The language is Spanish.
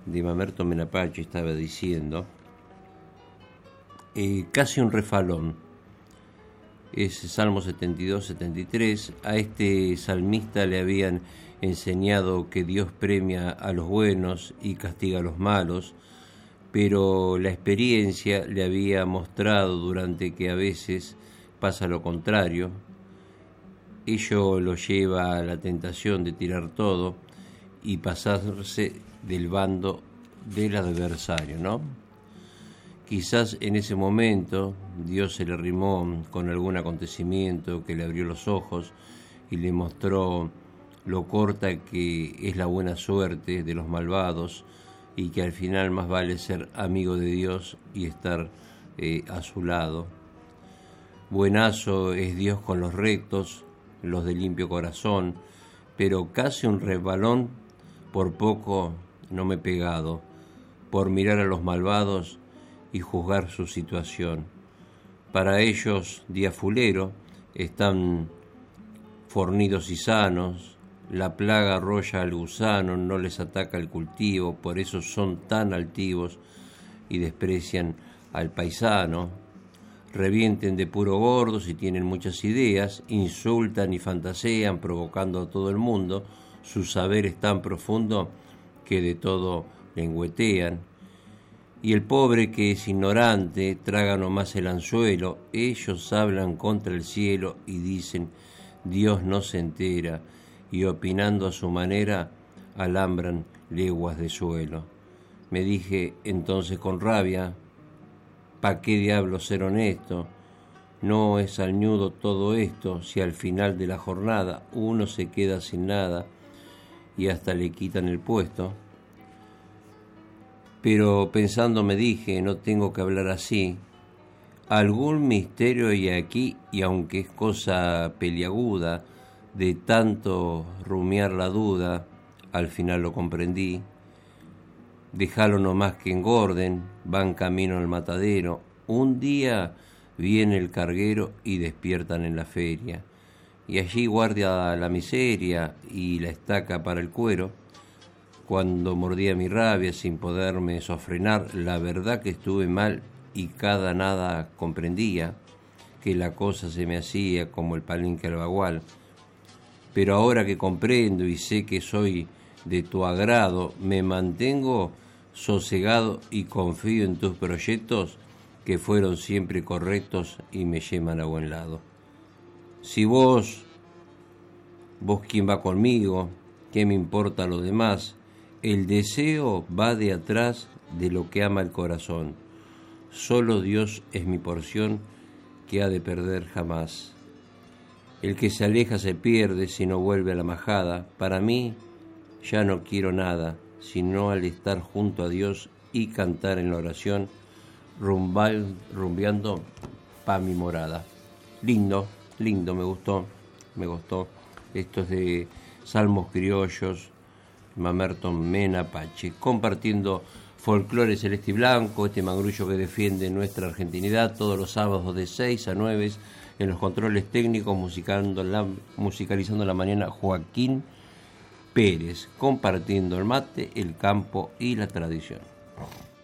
de Mamerto Menapache estaba diciendo, casi un refalón. Es Salmo 72-73. A este salmista le habían enseñado que Dios premia a los buenos y castiga a los malos, pero la experiencia le había mostrado durante que a veces pasa lo contrario. Ello lo lleva a la tentación de tirar todo y pasarse del bando del adversario, ¿no? Quizás en ese momento Dios se le arrimó con algún acontecimiento que le abrió los ojos y le mostró lo corta que es la buena suerte de los malvados y que al final más vale ser amigo de Dios y estar a su lado. Buenazo es Dios con los rectos, los de limpio corazón, pero casi un resbalón, por poco no me he pegado, por mirar a los malvados y juzgar su situación. Para ellos, día fulero, están fornidos y sanos, la plaga arrolla al gusano, no les ataca el cultivo, por eso son tan altivos y desprecian al paisano. Revienten de puro gordos y tienen muchas ideas, insultan y fantasean, provocando a todo el mundo, su saber es tan profundo que de todo lengüetean. Y el pobre que es ignorante traga nomás el anzuelo, ellos hablan contra el cielo y dicen, Dios no se entera, y opinando a su manera, alambran leguas de suelo. Me dije entonces con rabia, ¿pa' qué diablo ser honesto? No es al ñudo todo esto, si al final de la jornada uno se queda sin nada y hasta le quitan el puesto. Pero pensando me dije, no tengo que hablar así. Algún misterio hay aquí, y aunque es cosa peliaguda, de tanto rumiar la duda, al final lo comprendí. Déjalo nomás que engorden, van camino al matadero. Un día viene el carguero y despiertan en la feria. Y allí guardia la miseria y la estaca para el cuero. Cuando mordía mi rabia sin poderme sofrenar, la verdad que estuve mal y cada nada comprendía, que la cosa se me hacía como el palenque al bagual. Pero ahora que comprendo y sé que soy de tu agrado, me mantengo sosegado y confío en tus proyectos que fueron siempre correctos y me llevan a buen lado. Si vos quien va conmigo, ¿qué me importa lo demás? El deseo va de atrás de lo que ama el corazón. Solo Dios es mi porción que ha de perder jamás. El que se aleja se pierde si no vuelve a la majada. Para mí ya no quiero nada, sino al estar junto a Dios y cantar en la oración, rumbeando pa' mi morada. Lindo, me gustó. Esto es de Salmos Criollos, Mamerto Menapache, compartiendo folclore celeste y blanco, este mangrullo que defiende nuestra argentinidad todos los sábados de 6 a 9 en los controles técnicos, musicalizando la mañana Joaquín Pérez, compartiendo el mate, el campo y la tradición.